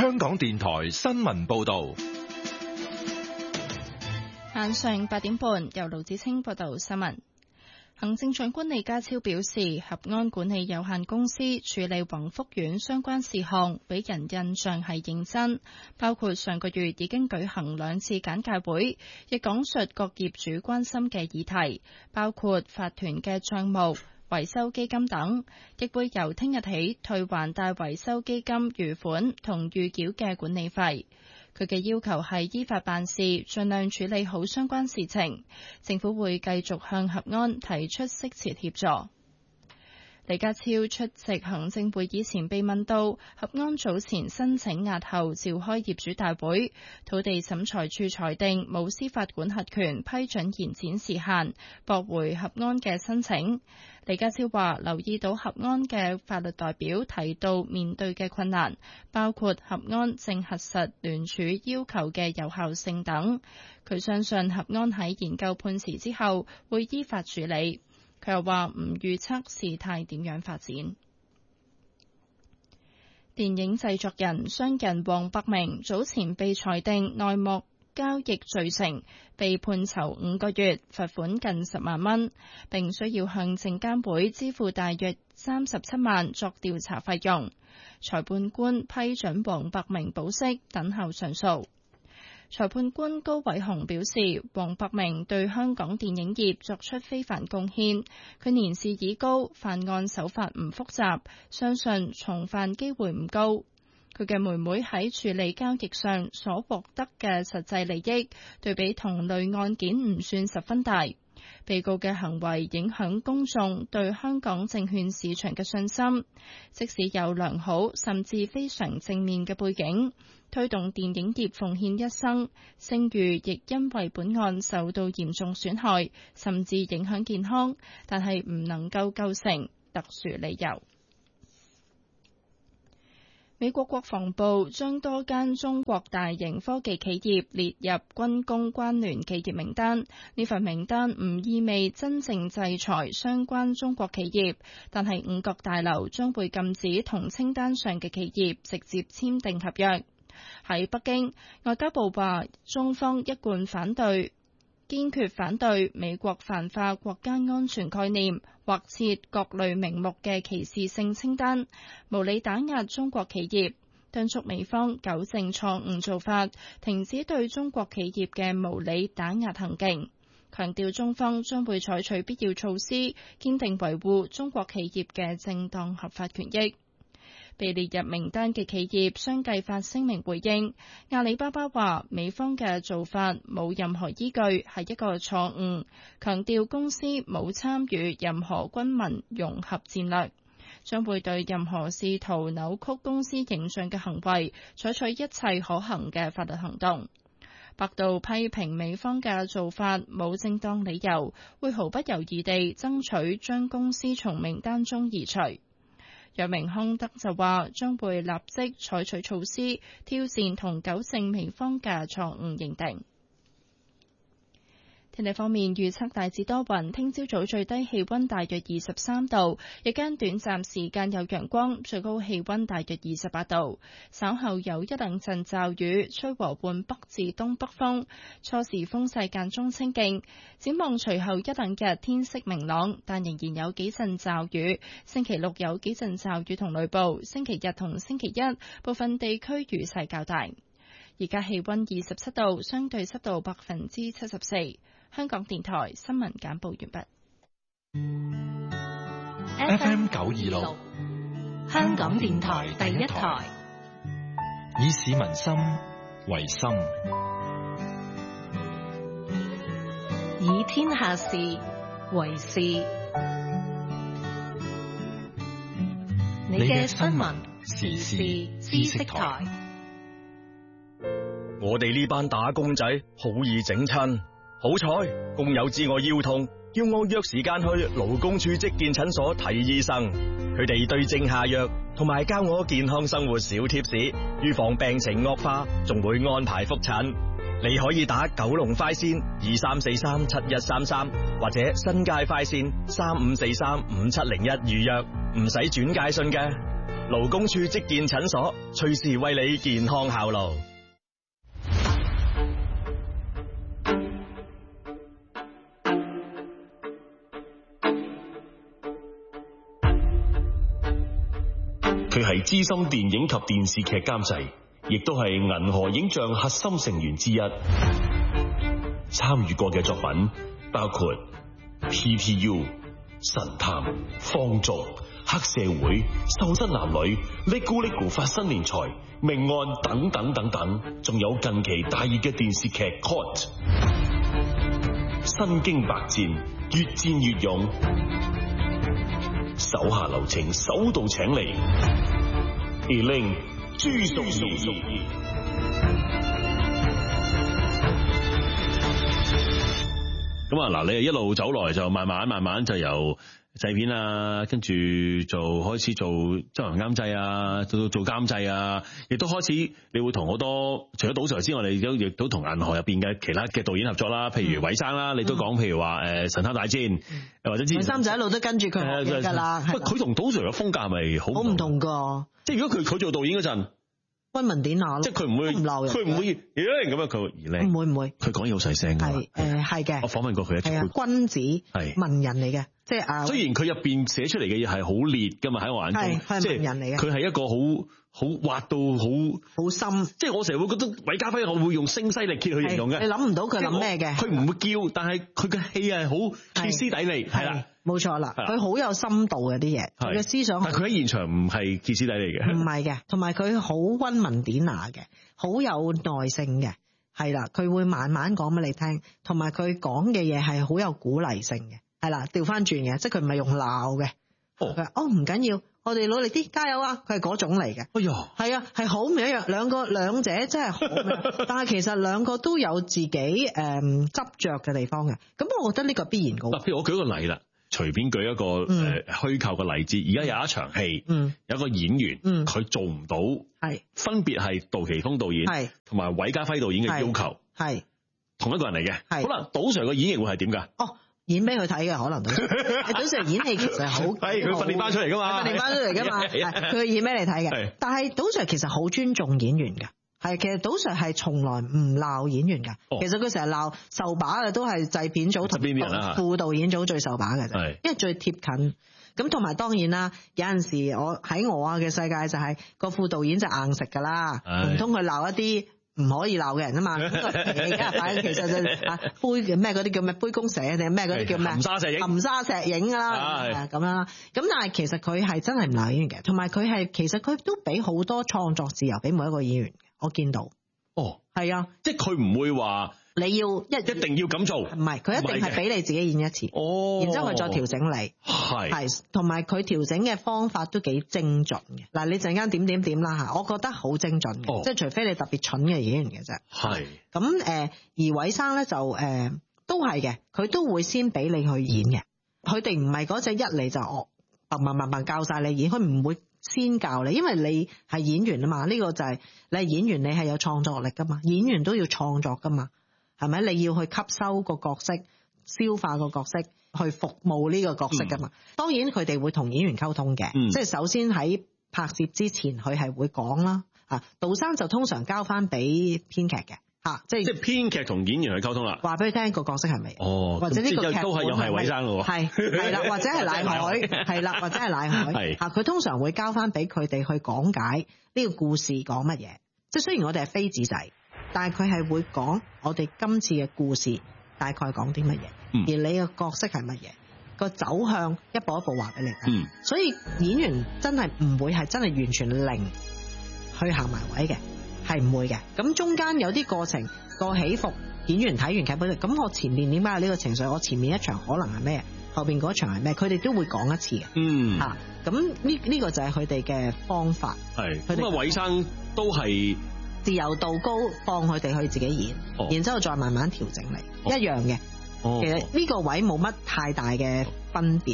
香港電台新聞報道。 晚上8點半，由盧子清報道新聞。行政長官李家超表示，合安管理有限公司處理宏福苑相關事項，俾人印象係認真，包括上個月已經舉行2次簡介會，亦講述各業主關心嘅議題，包括法團嘅帳目、維修基金等，亦會由聽日起退還大維修基金餘款同預繳嘅管理費。佢嘅要求係依法辦事，盡量處理好相關事情。政府會繼續向合安提出適切協助。李家超出席行政會議前被問到，合安早前申請押後召開業主大會，土地審裁處裁定冇司法管轄權批准延展時限，駁回合安嘅申請。李家超話留意到合安嘅法律代表提到面對嘅困難，包括合安正核實聯署要求嘅有效性等。佢相信合安喺研究判詞之後會依法處理。佢又話唔預測事態點樣發展。電影製作人商人黃百鳴早前被裁定內幕交易罪成，被判囚5個月，罰款近10萬蚊，並需要向證監會支付大約37萬作調查費用。裁判官批准黃百鳴保釋，等候上訴。裁判官高偉雄表示，黃百鳴對香港電影業作出非凡貢獻，佢年事已高，犯案手法唔複雜，相信重犯機會唔高。佢嘅妹妹喺處理交易上所獲得嘅實際利益，對比同類案件唔算十分大。被告嘅行為影響公眾對香港證券市場嘅信心，即使有良好甚至非常正面嘅背景，推動電影業奉獻一生，聲譽亦因為本案受到嚴重損害，甚至影響健康，但係唔能夠構成特殊理由。美國國防部將多間中國大型科技企業列入軍工關聯企業名單，呢份名單唔意味真正制裁相關中國企業，但係五角大樓將會禁止同清單上嘅企業直接簽訂合約。喺北京，外交部話中方一貫堅決反對美國泛化國家安全概念，或設各類名目嘅歧視性清單，無理打壓中國企業，敦促美方糾正錯誤做法，停止對中國企業嘅無理打壓行徑，強調中方將會採取必要措施，堅定維護中國企業嘅正當合法權益。被列入名單嘅企業相繼發聲明回應。阿里巴巴話美方嘅做法冇任何依據，係一個錯誤，強調公司冇參與任何軍民融合戰略，將會對任何試圖扭曲公司形象嘅行為採取一切可行嘅法律行動。百度批評美方嘅做法冇正當理由，會毫不猶豫地爭取將公司從名單中移除。藥明康德就話將會立即採取措施，挑戰同糾正美方嘅錯誤認定。天氣方面預測大致多雲，聽朝早最低氣溫大約23度，日間短暫時間有陽光，最高氣溫大約28度。稍後有一兩陣驟雨，吹和緩北至東北風，初時風勢間中清勁。展望隨後一兩日天色明朗，但仍然有幾陣驟雨。星期六有幾陣驟雨同雷暴，星期日同星期一部分地區雨勢較大。而家氣溫27度，相對濕度74%。香港電台新聞簡報完畢。 FM 926， 香港電台第一台， 以市民心為心， 以天下事為事。你嘅新聞時事知識台。 我哋呢班打工仔好易整親。好彩，工友知我腰痛，叫我約時間去勞工處職健診所睇醫生。佢哋對症下藥，同埋教我健康生活小貼士，預防病情惡化，仲會安排覆診。你可以打九龍快線23437133，或者新界快線35435701預約，唔使轉介信嘅。 勞工處職健診所，隨時為你健康效勞。 佢係資深電影及電視劇監製，亦都係銀河影像核心成員之一。參與過嘅作品包括 PTU、神探、放逐、黑社會、瘦身男女、嚦咕嚦咕發新年財、命案等等等等，仲有近期大熱嘅電視劇 Caught。身經百戰，越戰越勇，手下留情，手到請嚟。Elaine 朱淑儀。 咁啊，嗱，你係一路走來就慢慢就由製片啊，跟住就開始做執行監製啊，做監製啊，亦都開始你會同好多除咗賭 Sir 之外，你亦都同銀河入邊嘅其他嘅導演合作啦，譬如韋生啦，你都講譬如話神探大戰，或者之前韋生就一路都跟住佢學㗎啦。 喂，佢同賭 Sir 嘅風格係咪好唔同㗎？ 即係如果佢做導演嗰陣。 溫文典雅咯， 即係佢唔會唔鬧人， 佢唔會咁樣，佢唔會，佢講嘢好細聲㗎。 係嘅。我訪問過佢一次， 君子文人嚟嘅，即係雖然佢入邊寫出嚟嘅嘢係好烈㗎嘛，喺我眼中， 係文人嚟嘅。 佢係一個好挖到好深，即係我成日會覺得韋家輝，我會用聲嘶力竭去形容嘅。 你諗唔到佢諗咩嘅？ 佢唔會叫，但係佢嘅戲係好歇斯底里，係啦。 冇錯啦，佢好有深度嘅啲嘢，佢嘅思想。 但佢喺現場唔係歇斯底里嘅， 唔係嘅，同埋佢好溫文典雅嘅，好有耐性嘅，係啦，佢會慢慢講俾你聽，同埋佢講嘅嘢係好有鼓勵性嘅，係啦，調翻轉嘅，即係佢唔係用鬧嘅。佢話唔緊要，我哋努力啲，加油啊！佢係嗰種嚟嘅。哎呀，係啊，係好唔一樣，兩者真係好唔一樣，但係其實兩個都有自己執着嘅地方嘅。咁我覺得呢個必然嘅。 譬如我舉個例啦。隨便舉一個虛構嘅例子，而家有一場戲，有一個演員佢做唔到，分別係杜琪峰導演同埋韋家輝導演嘅要求，係同一個人嚟嘅。好啦，賭 Sir 嘅演繹會係點㗎？ 演俾佢睇嘅可能，賭 Sir 演戲其實好， 佢訓練班出嚟㗎嘛， 訓練班出嚟㗎嘛，佢演俾你睇嘅。但係賭 Sir 其實好尊重演員㗎。係，其實賭 Sir 係從來唔鬧演員㗎。其實佢成日鬧受把嘅都係製片組同副導演組最受把嘅啫，因為最貼近。咁同埋當然啦，有陣時我喺我嘅世界就係個副導演就硬食㗎啦，唔通佢鬧一啲唔可以鬧嘅人啊嘛。而家反正其實就杯咩嗰啲叫咩杯弓蛇定咩嗰啲叫咩含沙石影啦咁啦。咁但係其實佢係真係唔鬧演員嘅，同埋佢係其實佢都俾好多創作自由俾每一個演員。我見到，係啊， 即係佢唔會話你要一定要咁做， 唔係佢一定係俾你自己演一次，然之後佢再調整你，係，同埋佢調整嘅方法都幾精準嘅。嗱，你陣間點啦嚇，我覺得好精準嘅，即係除非你特別蠢嘅演員嘅啫。係，咁而韋生咧就都係嘅，佢都會先俾你去演嘅，佢哋唔係嗰隻一嚟就砰教晒你演，佢唔會。先教你，因為你係演員啊嘛，呢個就係你係演員，你係有創作力噶嘛，演員都要創作噶嘛，係咪？你要去吸收個角色，消化個角色，去服務呢個角色噶嘛。當然佢哋會同演員溝通嘅，即係首先喺拍攝之前佢係會講啦。杜生就通常交翻俾編劇嘅。即係編劇同演員去溝通啦， 話俾佢聽個角色係咪？或者呢個劇本都係又係韋生咯， 係啦，或者係乃海，係啦，或者係乃海，佢通常會交翻俾佢哋去講解呢個故事講乜嘢。即係雖然我哋係飛紙仔，但係佢係會講我哋今次嘅故事大概講啲乜嘢，而你嘅角色係乜嘢，個走向一步一步話俾你聽。所以演員真係唔會係真係完全零去行埋位嘅。係唔會嘅，咁中間有啲過程個起伏，演員睇完劇本，咁我前面點解有呢個情緒？我前面一場可能係咩？後邊嗰場係咩？佢哋都會講一次嘅。咁呢個就係佢哋嘅方法。係，咁韋生都係自由度高，放佢哋去自己演，然之後再慢慢調整嚟，一樣嘅。其實呢個位冇乜太大嘅分別